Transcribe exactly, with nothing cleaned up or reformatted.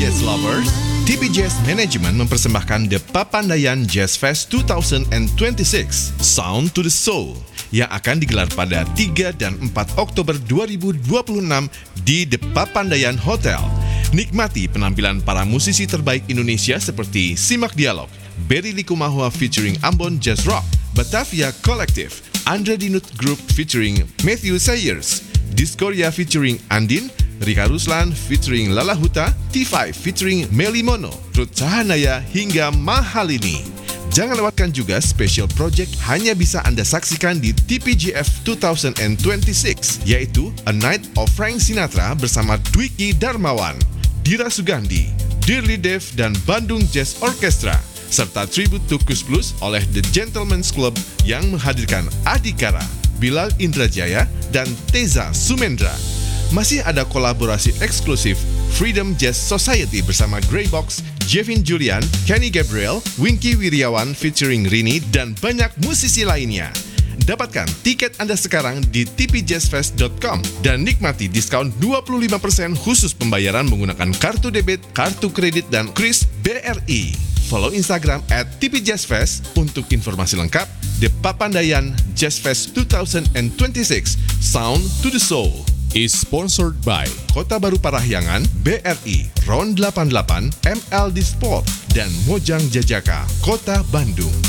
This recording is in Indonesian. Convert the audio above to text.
jazz lovers, T P Jazz Management mempersembahkan The Papandayan Jazz Fest dua ribu dua puluh enam Sound to the Soul yang akan digelar pada tiga dan empat Oktober dua ribu dua puluh enam di The Papandayan Hotel. Nikmati penampilan para musisi terbaik Indonesia seperti Simak Dialog, Berry Likumahua featuring Ambon Jazz Rock, Batavia Collective, Andre Dinut Group featuring Matthew Sayers, Diskoria featuring Andin, Rika Ruslan featuring Lala Huta, T lima featuring Meli Mono, Ruth Sahanaya hingga Mahalini. Jangan lewatkan juga special project hanya bisa Anda saksikan di T P J F dua ribu dua puluh enam, yaitu A Night of Frank Sinatra bersama Dwiki Darmawan, Dira Sugandi, Dearly Dev dan Bandung Jazz Orchestra, serta tribute to Kus Plus oleh The Gentleman's Club yang menghadirkan Adikara, Bilal Indrajaya, dan Teza Sumendra. Masih ada kolaborasi eksklusif Freedom Jazz Society bersama Greybox, Jevin Julian, Kenny Gabriel, Winky Wiryawan featuring Rini, dan banyak musisi lainnya. Dapatkan tiket Anda sekarang di t p jazz fest dot com dan nikmati diskon dua puluh lima persen khusus pembayaran menggunakan kartu debit, kartu kredit, dan kris B R I. Follow Instagram at t p jazz fest untuk informasi lengkap. The Papandayan Jazz Fest dua ribu dua puluh enam Sound to the Soul is sponsored by Kota Baru Parahyangan, B R I, Ron delapan puluh delapan, M L D Sport, dan Mojang Jajaka, Kota Bandung.